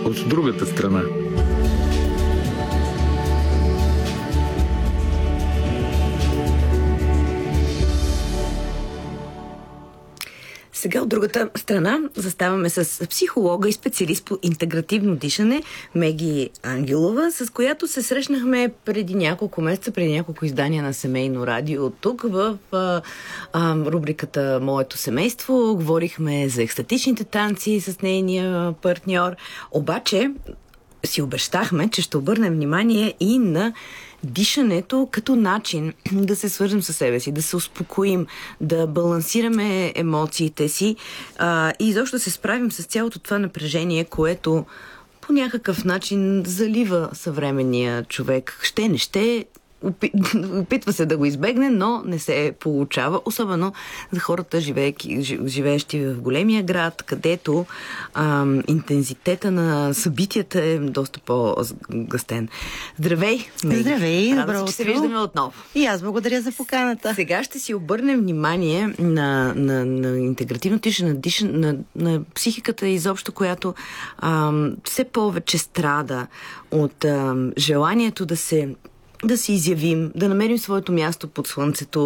от другата страна. Сега от другата страна заставаме с психолога и специалист по интегративно дишане Меги Ангелова, с която се срещнахме преди няколко месеца, преди няколко издания на Семейно радио. Тук в рубриката Моето семейство говорихме за екстатичните танци с нейния партньор. Обаче си обещахме, че ще обърнем внимание и на дишането като начин да се свържем със себе си, да се успокоим, да балансираме емоциите си и изобщо да се справим с цялото това напрежение, което по някакъв начин залива съвременния човек. Не ще, опитва се да го избегне, но не се получава. Особено за хората, живеещи в големия град, където интензитета на събитията е доста по-гъстен. Здравей! Здравей! Добро утро! Че се виждаме отново. И аз благодаря за поканата. Сега ще си обърнем внимание на интегративното дишане, на психиката изобщо, която все повече страда от желанието да се изявим, да намерим своето място под слънцето,